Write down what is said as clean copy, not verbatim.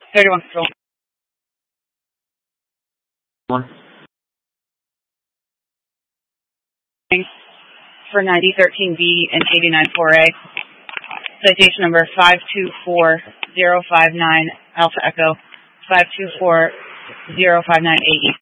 31 Control. One. For 9013B and 894A. Citation number 524059 Alpha Echo 524059 AE.